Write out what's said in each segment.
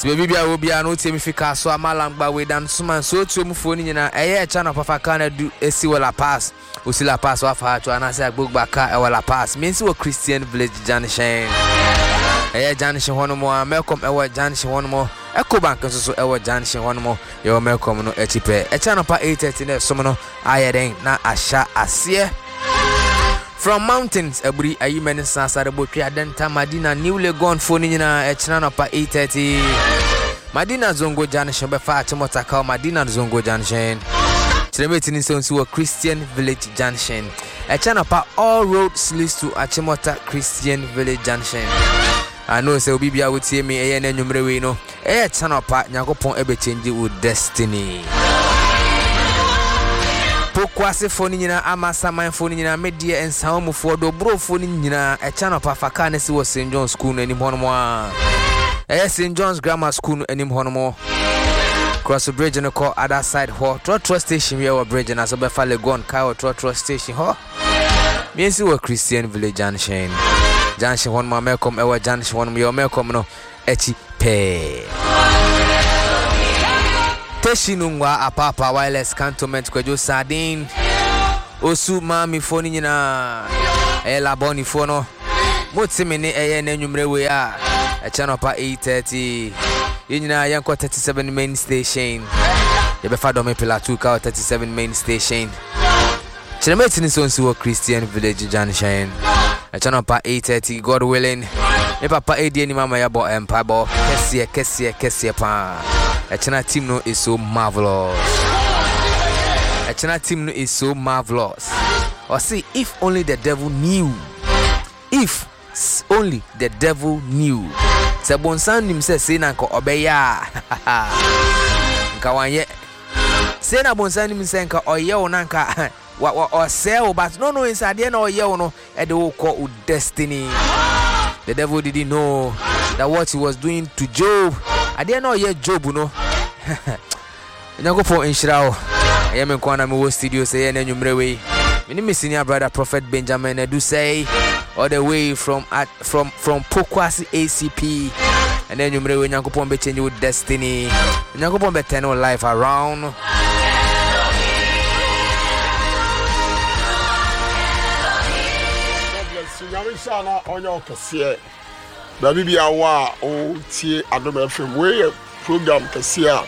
baby bia wo bia no temi fika so amalangba we dan suma so tumu foni nyina eye channel papa kana du esi wala pass osi la pass wa fa to anase agbogba ka e wala pass mensi wo Christian Village Junction eye Junction hono mo amekom e wo Junction hono mo Ecobank so e wo Junction hono mo ye wo mekom no echipe e channel pa 830 na so no ayeden na asha ase from mountains aburi ayimene sansare botwa denta Madina New Legon phone nyina e channel pa 830 Madina Zongo Junction be fa achimota ka Madina Zongo Junction Chiremeti ni so wo Christian Village Junction e channel pa all roads leads to Achimota Christian Village Junction I know say obi bia wotie me eye na nwumre we no eye channel pa Nyakopon ebe change with destiny Pokwase phone nyina amasa man phone nyina media ensamufo do bro phone nyina e channel pa faka na si wo St John's School no anim hono mo St John's Grammar School no anim hono mo Cross the bridge no call other side ho Trotro station we our bridge na so be fa Legon kai o Trotro station ho me si wo Christian Village Junction hono ma mekom e wo Junction hono me mekom no echi pe Teshinungwa apapa wireless cantonment kwejo sardine osu mami phone nyina ela boni phone motimi ne eye na nwumre we a channel pa 830 nyina yanko 37 main station ye be fa do me pillar 2 ka 37 main station Chiremeti ni so nsi wo Christian Village Junction channel pa 830 God willing e papa edi ni mama ya bo empire bo kese pa Echana team no is so marvelous. Echana team no is so marvelous. Or see, if only the devil knew. If only the devil knew. Se bonsan nim se say na ko obeya. Nka wanye. Say na bonsan nim se nka oye o na nka wa sell but no inside na oye o no e de wo call destiny. The devil didn't know that what he was doing to Job. I didn't know yet Job no. Nyakopon inshirawo. I am kwa na me wo studio say na nwumre we. Me ni senior brother Prophet Benjamin Edu say all the way from Pokwasi ACP. And then nwumre we Nyakopon be change with destiny. Nyakopon be turn our life around. Sana onyo kese baby bia wa o tie Adom FM we program kese a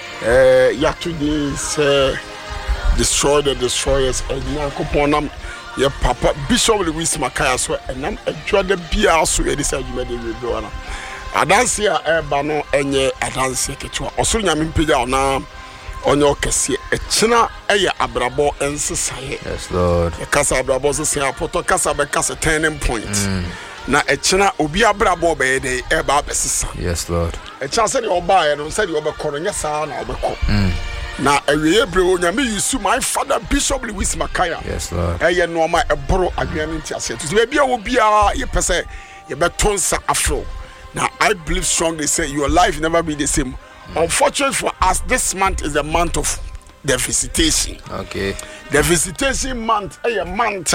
ya today say destroy the destroyers and Nyankopon ye papa Bishop Lewis Makaya so enam adwada bia so ye dis adwuma de we do na adanse a eba no enye adanse ketewa osoro nyame mpega ona onyo kese echina eye abrabo ensesaye. Yes Lord. Kasa abrabo se apoto kasa be kasa turning point. Na echina obi abrabo be de eba besesa. Yes Lord. Echa se de oba ye no se de obekoro nya sa na obekọ. Na ewiye bre onyame yusu my father Bishop Lewis Makaya. Yes Lord. Eye no ma eboro adwene nti ase. To be bia wo bia ye pese ye betonsa afro. Now I believe strongly say your life never be the same. Unfortunately for us, this month is the month of the visitation. Okay. The visitation month, a month,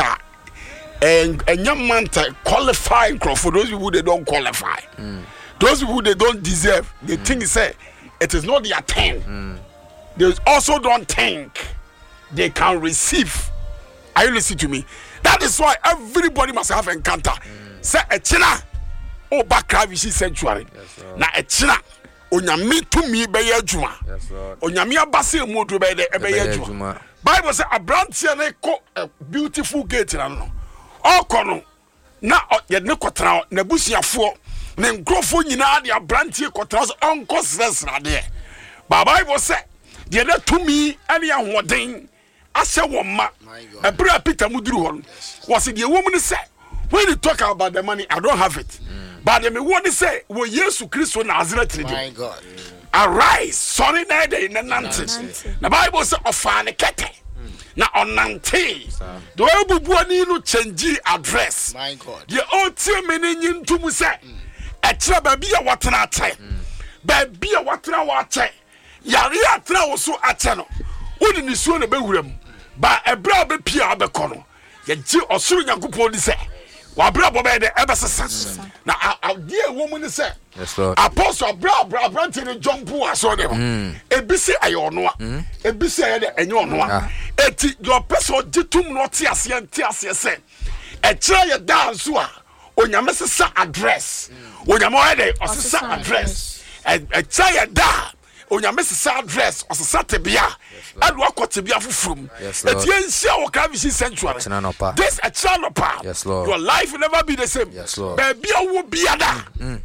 and a young month qualifying for those people they don't qualify. Those people they don't deserve. They think say it is not their turn. They also don't think they can receive. Are you listening to me? That is why everybody must have encounter. Say a china, oh backcravish sanctuary. Now a china. Onyame to me be adwuma. Yes Lord. Onyame abase mu do be adwuma. Bible say abrantie na ko beautiful gate na no. Okono na ye ne kotra na busuafo ne nkrofo nyina de abrantie kotra so onko sresra de. Bible say de na to me ane ahoden ase wo ma. Ebra Peter muduru hon. Was the woman say when you talk about the money I don't have it. But the me want to say, well, Jesus Christ was Nazareth. My God. Arise, sorry, in the nante. The Bible says, of an kete. Now on nante. The way we no change address. My God. The old team in to me say, a traba be a water ate. Baby a water water. Yaria tra so ateno. Wouldn't you soon a bewum? But a brother Pia Becono. Yet you or soon Yankupon say. Wabra bobe de ebesesa. Na idea woman is say. Yes, Lord. Apostle bra brante jump aso dem. Ebisi ayono a. Ebisi ayede enyo no a. Eti your person jitum no ti ase say. E kira ye dance a onyame sesa address. Onyame ayede osesa address. E kira ye da onyame sesa address osesa tebia. Adu akotebia fufrum. Eti ensia wo ka vision sanctuary. This a channel pa. Yes, Lord. Your life will never be the same. Yes, Lord. Baby wo biada.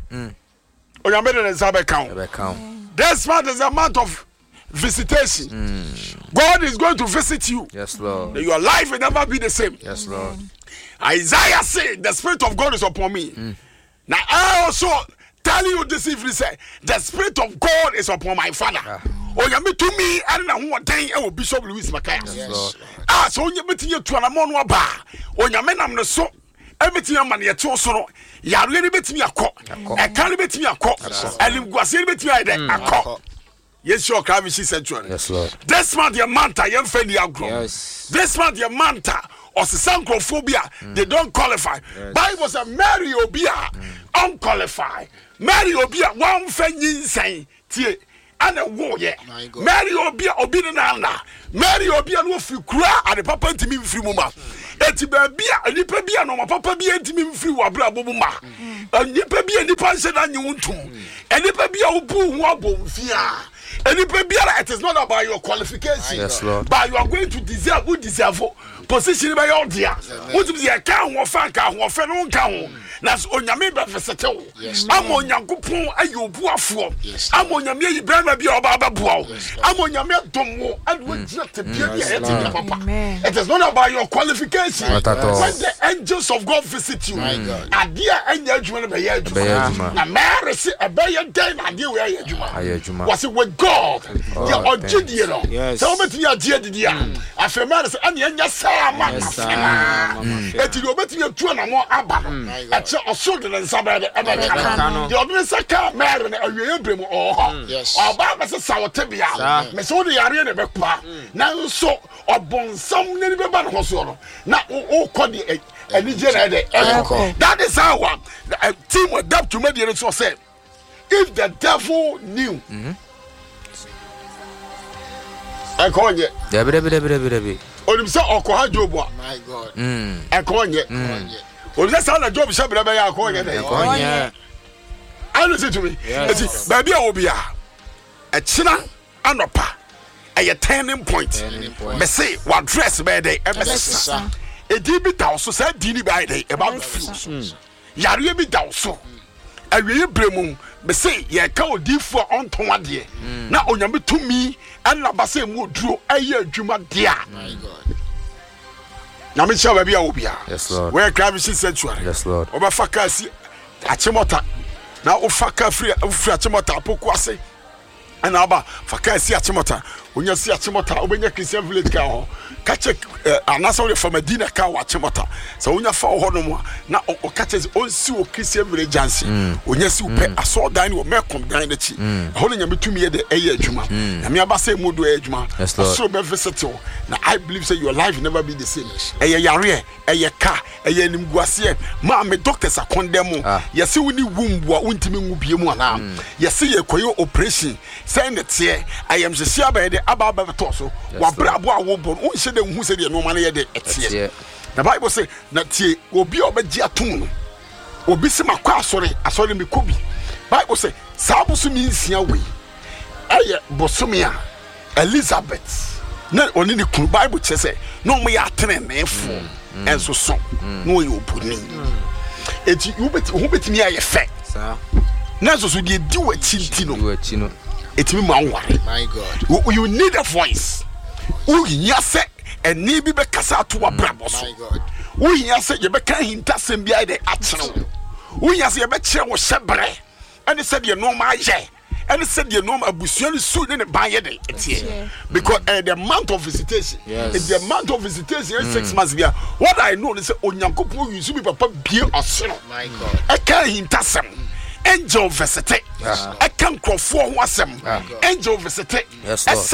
Onyame de nsabe count. This month is a month of visitation. God is going to visit you. Yes, Lord. Your life will never be the same. Yes, Lord. Isaiah said, the Spirit of God is upon me. Now I also tell you this evening, say, the Spirit of God is upon my father. Onyame to me and na ho dan e Bishop Louis Makaya. So onyame tinye tu anamo no ba. Onyame nam ne so. Everything man ye to so no. Yare ni betimi akọ. E kan ni betimi akọ. Elimguase ni betimi ide akọ. Yes, your Kravishi Central. Yes, Lord. This month your manta yem feli agro. Yes. This month your manta or sankophobia they don't qualify. Bible says Mary Obia unqualified. Mary Obia one fenyin say tie. And a war, yeah. Mary Obia na. Mary Obia no free kura and the papa ntimi free mama. Eti bia nipa bia no papa bia ntimi free wa bra bobuma. Nipa bia nipa nse na nyuntum. Nipa bia obu hu abomfia. Nipa bia it is not about your qualification. Yes, Lord. But you are going to deserve who deserve position by your dear. What to be a can or fan can or fan on can. Nas onyame be fesetew. Amo nyankopon ayobu afo. Amo nyame ibrahim bi oba boa. Amo nyame domo and we just be papa. It is not about your qualification. When the angels of God visit you, adia anya adwuma be ya adwuma. Na Mary say ebeye den adia we ya adwuma. Was it with God? The ogidie no. So betimi agie didia. Afemare say anya sama. Eti obetimi atu na mo aba no. Also the Sabbath the ordinary saka Mary and Abraham or Baba Sawatebia, Mesodi Arian Bepa, now so or bon some little bit Hosono, not all called the that is how a team was dubbed to make the so said. If the devil knew, I call you. Or himself or Kohajoba, my God, I call you. Well, that's how the job shall be a coin. I listen to me. Baby, I will be a china and a pa. A turning point. Me say, what dress by day, a did be down so said Dini by day about the fruits. Yari be down so. I will bring me say, ye cow deep for on Tomadia. Now, on your to me and Labase would draw a year Juma dear. My God. Na me sha baby obia. Yes, Lord. Where Kravishi Sanctuary. Yes, Lord. Oba faka si achimota. Na o faka free achimota apokuase. Ana aba faka si achimota. Onya si achimota obenya Christian village ka ho. Ka check anasa we from Medina ka wa achimota. So onya fa ho no mo na o ka check on si o Christian village jansi. Onya si upe aso dan wo mekom dan na chi. Ho no nyame tumi de eye adwuma. Na me aba say modu adwuma. So be visit you. Now I believe say your life will never be the same. Eye yare, eye ka, eye nimguase. Ma me doctors are condemn. Yesi woni wumbu a untimi ngubie mu ana. Yesi ye koyo operation. Say net here I am shia ba de aba to so. Wa brabo a wo bon. Unhye de hu se de no ma na ye de etie. The Bible say na tie obi obaji atum no. Obi se makwa asore me kobi. Bible say sabusu mi nsia we. Eye bosomia Elizabeth. Na oni ni kun Bible che say no mo ya tene nefo enso so no ye opuni eti hu betimi aye fe na so so de di wachi no etimi ma nware. My God, you need a voice. Who ya say eni bi be kasa to abrabo so. My God, who ya say ye be kan hinta sem bia de acheno. Who ya say ye be kire wo hyebre ene say de no ma ye. And said you know abusuani su ne ba ye de etie because the month of visitation it's the month of visitation 6 months bia what I know is say onyankopon use be papa bie osoro. My God, I can hintasem angel visite I can crofo ho asem angel visite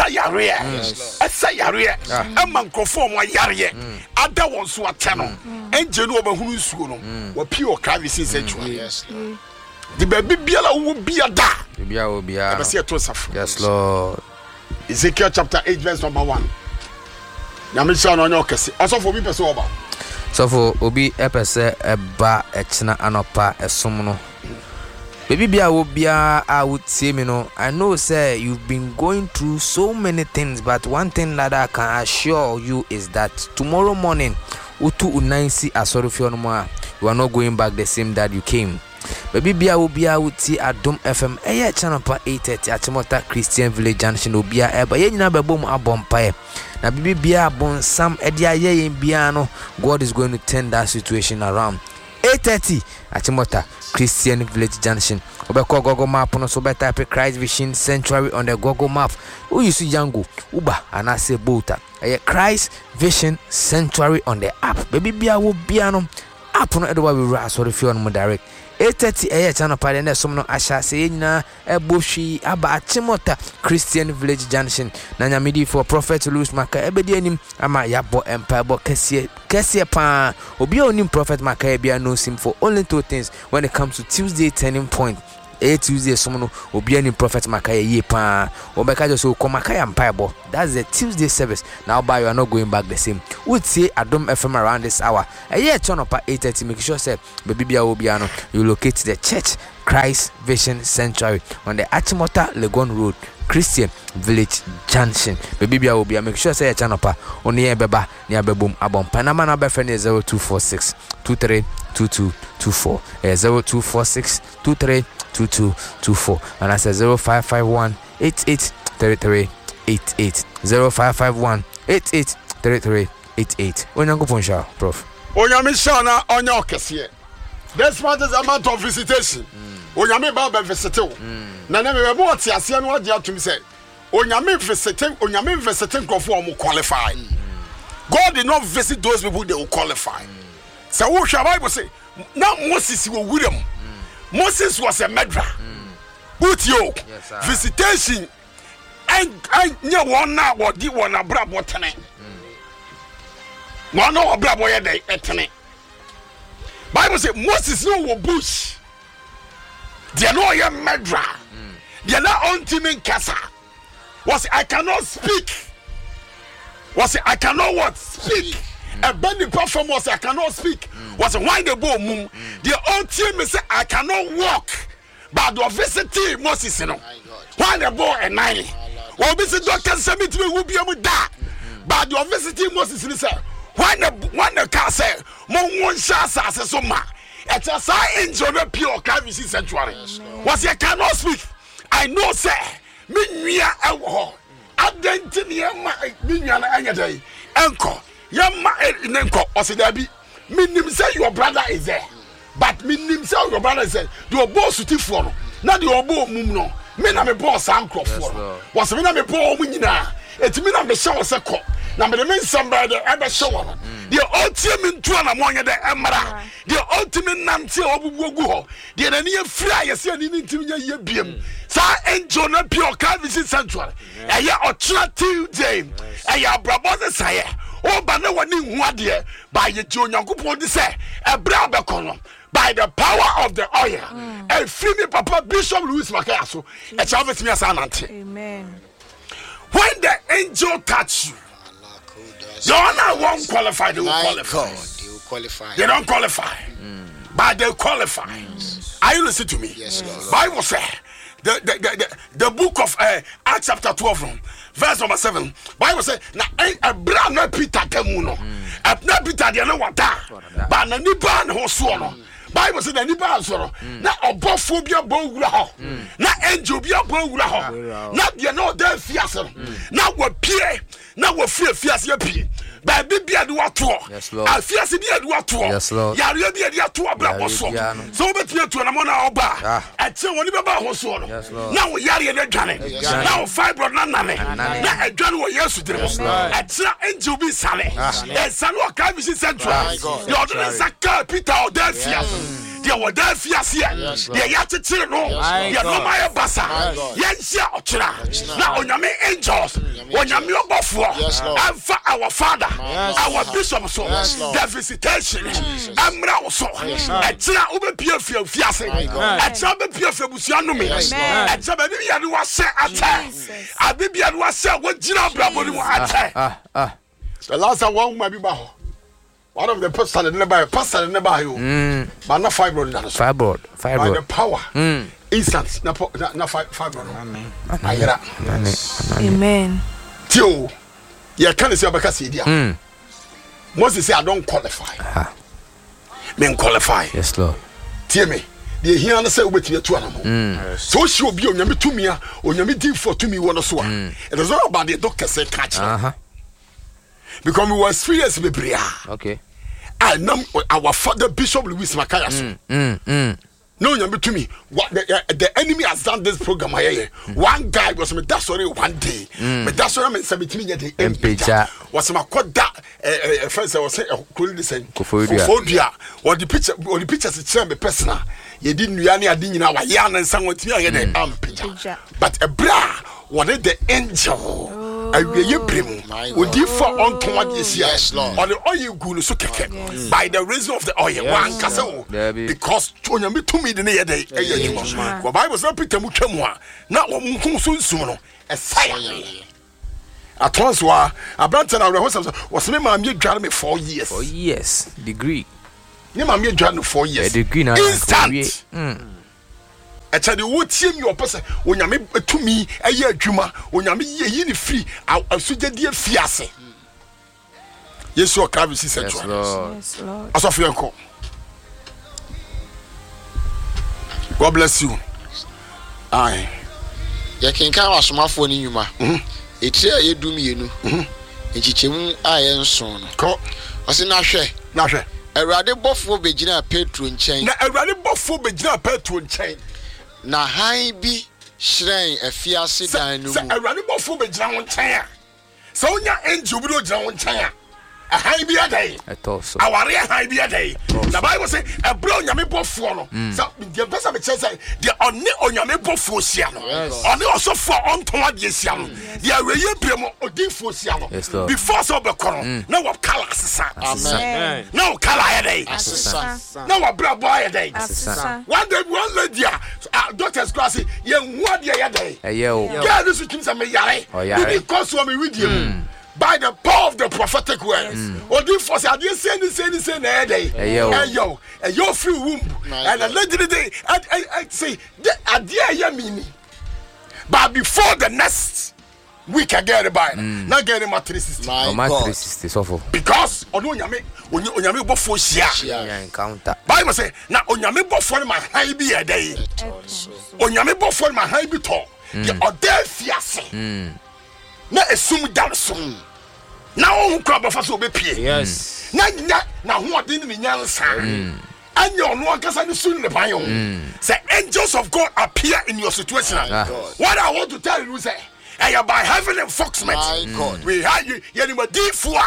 esayare esayare e man crofo mo yare ada won so ate no angel no obahunu nsuo no wa pie o Calvary sanctuary. Yes Lord. The baby biala wo bia da. Bia wo bia. Ebe se to safo. Yes Lord. Ezekiel chapter 8 verse number 1. Nyamisha no onye okese. Osofo bi pese oba. Sofo obi epese eba echina anopa esom no. Baby bia wo bia I would say me no. I know say you've been going through so many things, but one thing that I can assure you is that tomorrow morning utu unaisi asorofio no mo, you are not going back the same that you came. Baby bia wo bia would see Adom FM eye channel pa 830 Achimota Christian Village Junction obia eba ye nyina bebom abompa na baby bia bon sam ede aye bia no, God is going to turn that situation around. 830 Achimota Christian Village Junction. Obeko Google map no so better type Christ Vision Sanctuary on the Google map. Who you see Yango Uba and I say Bota. Christ Vision Sanctuary on the app. Baby bia wo bia no app no edo wa we ra so refi on mo direct. 830 channel party na som no asha se nyina ebohwi aba Achimota Christian Village Junction na nyamidi for Prophet Louis Maka ebedi anim ama yabo empire bo kese pa obi onim Prophet Maka bia knows him for only two things when it comes to Tuesday turning point. Tuesday som no obi anim Prophet Maka ye pa obeka just so komaka empire bo. That's the Tuesday service. Now by you are not going back the same. Would say Adom FM around this hour. Turn up at 8:30. Make sure say baby bia obiano you locate the church Christ Vision Sanctuary on the Achimota Legon Road Christian Village Junction. Baby bia obia make sure say turn up on here beba near bebum abom Panama number friend is 0246 232224 0246 232224 and I say 0551 8833 88 0551 8833 88. Onyango Ponsha, Prof. Onyamisha na onya okese. This month is a month of visitation. Onyame ba visit you. Na na me bo ate ase no ade atum say. Onyame visiting crofo o qualify. God did not visit those people they will qualify. So wo hwa Bible say na Moses wo wurem. Moses was a murderer. But yo visitation and nya one na wodi one abrabo tene. One no abrabo ye dey etene. Bible say Moses no wo bush. They no ye murderer. They na ultimate kasa. Was I cannot speak. Was I cannot what speak. A bendy perform was I cannot speak. Was why the bow moon. The ultimate say I cannot walk. But the visiting Moses no. Why the bow and 9. Well, visit Doctor Summit will be able to die. But your visiting Moses is when the car said, Mon shas as a ma. It's a sign in pure Calvary Sanctuary. Was I cannot speak. I know, sir. Minya ewo. Identity yama minya na anyday. Enko. Yama enko osidabi. Minim say your brother is there. But minim say your brother is there. Your boss uti for no. Na the obo mum no. Me na me boss anko for. Was me na me bo mu nyina. Eti me na me show se ko. Na me me somebody ebe show no. The ultimate ntua na monye de emra. The ultimate namte obubugu ho. The na ne fira yesi ani ntim nya ye biem. Sa enjo na pure Calvary Sanctuary. Eye otra Tuesday. Eye abrabo se saye. O ba na wani hu ade ba ye ji onyankopon di se ebra be kono. By the power of the oil. And free me Papa Bishop Louis Makayaso. Amen. When the angel touch you, you won't qualify, they will qualify. They don't qualify. But they qualify. Are you listening to me? Yes, Lord. Bible says the book of Acts chapter 12 verse number 7. Bible says na Abraham na Peter temuno. Na Peter dey na wata. Ba na nipa na ho so no. Bible says na nipa so na obofo bia bo wura ho. Na angel bia bo wura ho. Na dey na oda fiase no. Na wo pie, na wo fiase ya pie. Ba bibia de wato. Afiase bia de wato. Yare bia de ato abrabo so. So betia to na mo na oba. Eche woni beba ho so no. Na wo yare de dwane. Na wo fibro na nane. Na adwane wo Yesu dire mo. Eche angel bi sale. E sale o Calvary Sanctuary. The other Zaka Peter Odelphia. deɛ wɔda afiaseɛ deɛ yɛakyekyere no deɛ nɔma yɛ basa yɛnhyia ɔkyera na onyame angels onyame ɔbɔfoɔ ɛmfa our father our bishop so the visitation ɛmmra wo so ɛkyerɛ wobɛpia fiase ɛkyerɛ wobɛpia busua nome ɛkyerɛ bɛne yɛne wahyɛ atɛ ade bia ne wahyɛ wɔgyina brabɔ no mu atɛ the last time one woman be baho. One of the pastor never but not fibroid. Fibroid. By the power. Instant. Not fibroid. Amen. Tio, you can't say because he did. Moses say I don't qualify. Men qualify. Yes, Lord. Tell me. The here and say with you to animal. So she will be on your to me, on your meeting for to me one or so. It is not about the doctor say catch. Because we were 3 years baby. Okay. I know our father Bishop Louis Makaya. No, you to me. What the enemy has done this program here. One guy was me that's sorry one day. Me that's sorry me 17 years MPJ was my called that first I was saying Kofodia. What the pictures it's me personal. You didn't yani adin na wa yan and someone to me the MPJ. But a bra wanted the angel. I will bring would differ on to what is yes, Lord. On the oil gunu so keke by the reason of the oil one castle because to me the near day. The Bible says Peter Mukamwa not what Munkum soon a fire. At once, a Branton was me, mammy, drive me 4 years. 4 years, degree. You mammy, drive me 4 years. Degree now, instant. I tell you what team your person when you make to me a year juma when you make ye free I should get dear fiasse. Yes, your car is central. Yes, Lord. As of your call. God bless you. Aye. You can count as my phone in you, ma. It's here you do me, you know. And Chichim, I am son. Call. I say, Nashe. A rather buffalo begin petron chain. A rather buffalo begin petron chain. Na high be shrine a fiancé dino. A rather buffalo begin chain. So your angel will drown chain. A high be a day. Our real high be a day. The Bible says a brown yammy buffalo. So the best of a chance, the only on yammy buffalo siano. Only also for on toward yes, young. The area primo or defo siano. Before so the corner. No what colors. Amen. No color a day. No a bra boy a day. One day, one lady, Doctor's Grassy, young 1 year a day. Yeah, this is Kim Yare. Because we with you. By the power of the prophetic words. Or do for say, I didn't say anything a day. And your free womb. And a lady day, I say, I dear meaning. But before the next week, I get it by. Not getting my 360. My 360 is awful. Because, on your before share encounter. Bible say, now on your before my high be a day. On your before my high be tall. The Odelfiase. Na esum dan so na won kra ba fa so be pie Yes. na ho odin ni nyansa anya ono akasa ni sun ne ban yo say angels of God appear in your situation. What I want to tell you is say by heaven and foxmet we have you anima difua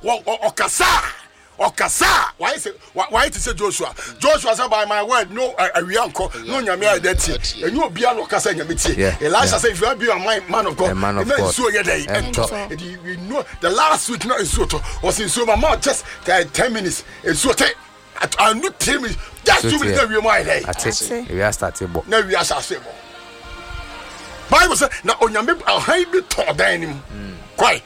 okasa why to say Joshua said by my word no we uncle no nyame identity and you obia no okasa nyame tie Elisha say if you be a man of God so ye day and you know the last week not in so was in so my just 10 minutes and so I not 10 minutes just 2 minutes we my day we are starting now we are starting Bible say na onyame high be to dan nim kwai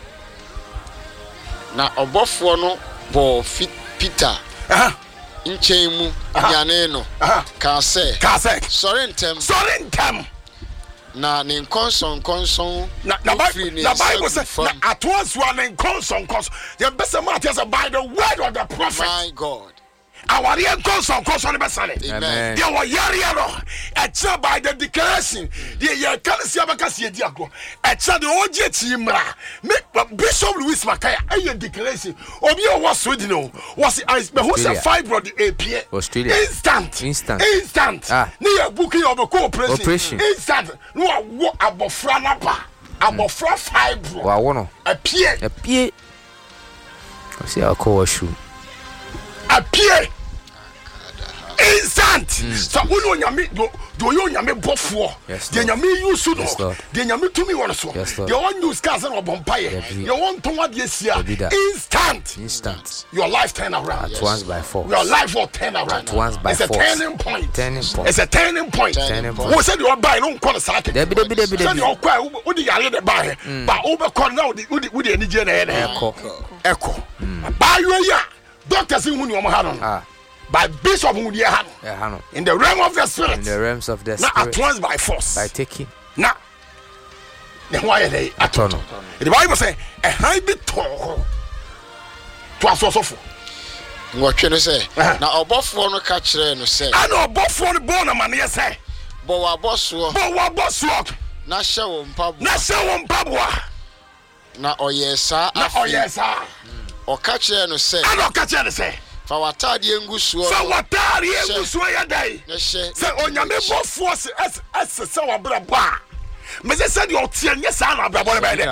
na obofo no bo Peter nchen mu nyane no ka say sorry ntem na ne konson na Bible say na at once one in konson the best man tells by the word of the prophet. My God, our real konson the best. Amen. They were yari it's by the declaration the can see abakasi diago it's the oje timra make Bishop Louis Makaya a declaration obi o was Sweden was who say fibroid APA Australia instant near booking of a cooperation instant no abofra napa abofra fibroid wa wono appear see our call shoe appear instant. So we know nyame do you nyame bofo. The nyame use no. The nyame to me won so. The one use cars and bompaye. You want to what you see instant. Your life turn around. At once by force. Your life will turn around. At once by force. It's a turning point. It's a turning point. Who said you are buying no call a sack? Said you are quite what the buy. But over call now the energy echo. Buy you doctors in whom you are by Bishop Mudiahano in the realm of the spirit. In the realms of the spirit. Not at once by force. By taking. Now, then why are they at all? The Bible says a high bit tall to us also. What can you say? Now, above one catcher and say, I know above one born a man, yes, say. Bowa boss walk. Bowa boss walk. Not show on Pabua. Not show on Pabua. Now, oh yes, sir. Oh yes, sir. Or catcher and say, I don't catch and say. For what are the English? For what are the English way a day? Say, on your member force as a sour braba. Mrs. said your tear, yes, I'm about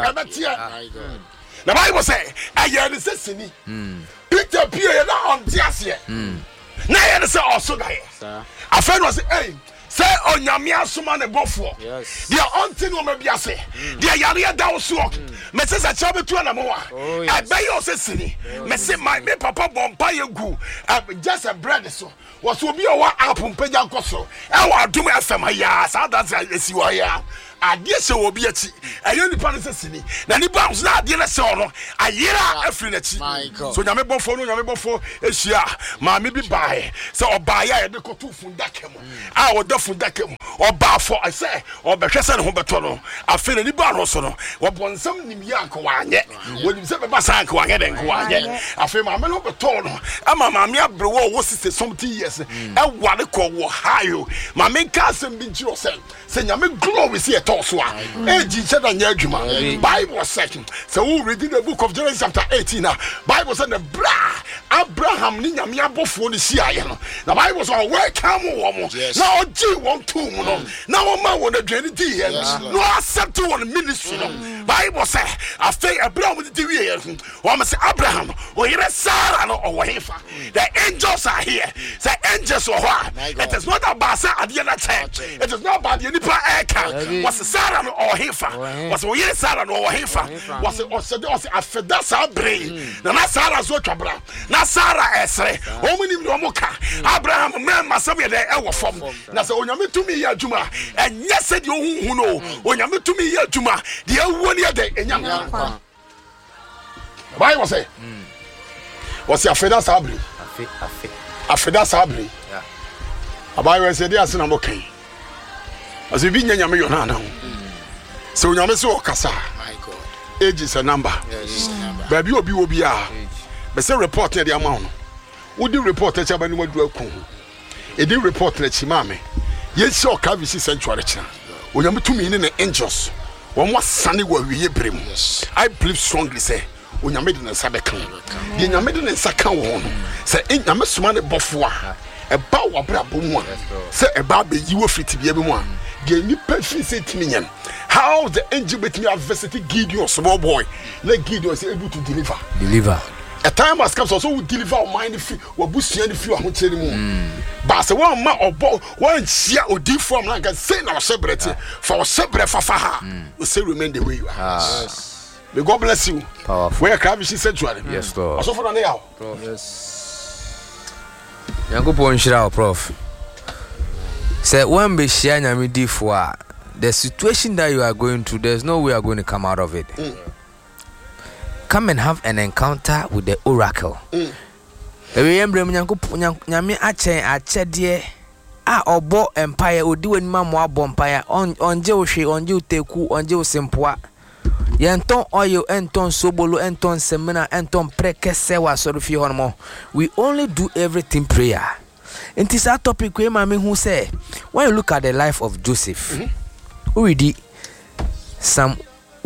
the Bible say, I hear the Sissini. Peter Pierre on Tiasia. Now, I say also, a friend was saying, say on your mere suman a bofo. Yes. They are on tin or maybe I say, they are Yaria down sword. Mrs. a chubby to an amoa. I buy your city. Messi, my papa bompire goo. Just a bread so. What will be a one apple peja coso. I want to make some yas. That's as you are. I guess so will be a tea. I only promise a city. Then he bounce not dinner solo. I hear a free. So Yamebo for no Yamebo for Asia. Mammy be by. So buy a deco two fundakum. I would definitely deck or bar for I say, or Becassan Humbertono. I feel any barrosono. What one some Yanko yet. When you say a Basanko, I get and I feel my man over tono. I'm a mamma bro was it some years. And what a call Ohio. My main cousin been yourself. Say Yamin glory see a toswa. Age said on Yajuma. Bible second. So who read the book of Genesis chapter 18 now? Bible said the Abraham Nina Miabo for the Sia. The Bible said, welcome woman. Now G want two. Now man want a journey. No accept to one ministry. Bible said, after Abraham with the TV, woman say Abraham, or you're a Sarah or whatever. The angels are here. The angels are here. It is not about at the other time. It is not about the Nipa Eka. Was a Sarah or Hefa. Was a year Sarah or Hefa. Was a Fedasa brain. Now Sarah's what Abra. Now Sarah Esre. Omini Moka. Abraham, man, my son, there ever from. Now so when you to me, Juma, and yes, said you who know when you to me, Juma, the one year day in young. Bible say, was your Feda Sabri? A Feda Sabri. A Bible said, yes, and I'm okay. As you been your million now. So you are so Casa. Age is a number. Baby will be a. But say report the amount. Would you report that Chabani would do? It did report that Chimame. Yes, so Cavisi Sanctuary. When you to me in the angels, one was sunny where we bring. I believe strongly, say, when you're made in a Sabakan. Then you're made in a Sakan. Say, ain't a mess man before. A bow of Brabuma. Say, a baby, you were fit to be everyone. Gave me perfect to me. How the angel with me have visited Gideon, small boy. Let Gideon was able to deliver. A time has come, so we deliver our mind if we boost any few. I won't tell you. But say one man or boy, one share or deep form like I say now, celebrity for separate fafaha. You say remain the way you are. May God bless you. Where Kavishi Sanctuary. Yes, Lord. Also for the now. Yes. Yango Ponchira, Prof. Say one be share nyami di for the situation that you are going through. There's no way you are going to come out of it. Come and have an encounter with the oracle. Remember, nyami ache die a obo empire odi wen mamu abo empire onje ohwe onje uteku onje usimpoa yenton oil enton sobolo enton semina enton prekese wa sorofie hono. We only do everything prayer. And this a topic where mama who say when you look at the life of Joseph, we read Psalm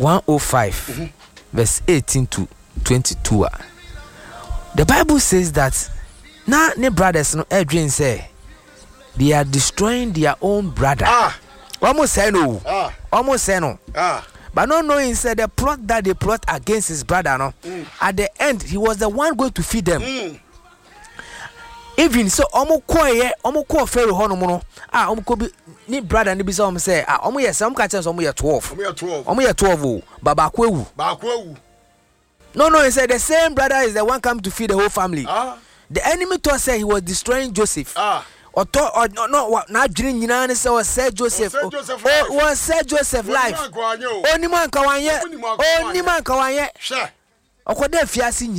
105 verse 18 to 22. The Bible says that now the brothers no Adrian say they are destroying their own brother. Almost say no. Almost say no. But not knowing said the plot that they plot against his brother, no. At the end, he was the one going to feed them. even so omo call Pharaoh hono no omo ko bi ni brother ni bi say omo say omo yes omo ka chance omo ye 12 omo ye 12 baba ko ewu no he said the same brother is the one come to feed the whole family. The enemy thought say he was destroying Joseph. Or na adwene nyina ne say was said Joseph was said Joseph life oni man ka wanye okoda fiase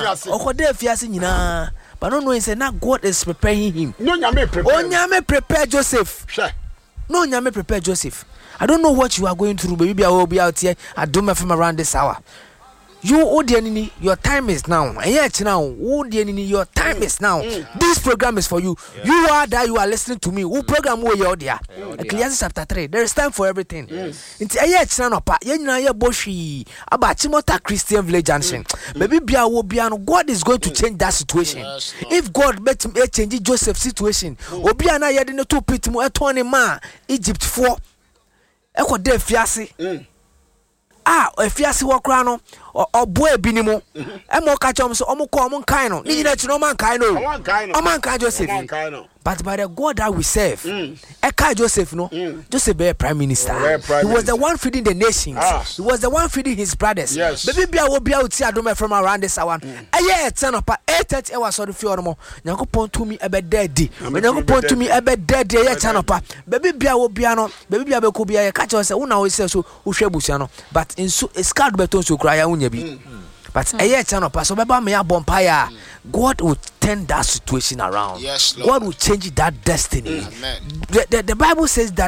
nyina but no he said now God is preparing him. Nyame prepare Joseph. No nyame prepare Joseph. I don't know what you are going through, baby. I will be out here. I do my film around this hour. You Odianini, your time is now. And yet now, Odianini, your time is now. This program is for you. You are there, you are listening to me. Who program where you are there? Ecclesiastes chapter 3. There is time for everything. It's a yet now, pa. Yenaya boshi about Timothy Christian Village Junction. Maybe Biano, God is going to change that situation. If God bet him change Joseph's situation, Obiana yadin to pit mo a 20 man Egypt for Eko de fiasi. Efiase wo kra no obo ebinimo e mo ka chom so omo ko omo kan no ni nyina chi no man kan no oman kan Joseph but by the God that we serve e ka Joseph no Joseph be prime minister. He was the one feeding the nations. He was the one feeding his brothers. Baby bia wo bia uti adom from around this hour eye 10 opa 8:30 e was so fi ono mo Nyankopon to me e be daddy Nyankopon to me e be daddy eye 10 opa baby bia wo bia no baby bia be ko bia ye ka che say una wo say so wo hwe busia no but in so scarred beton so kra ya unya bi but eye 10 opa so beba me ya bompire God will turn that situation around. God will change that destiny. The Bible says that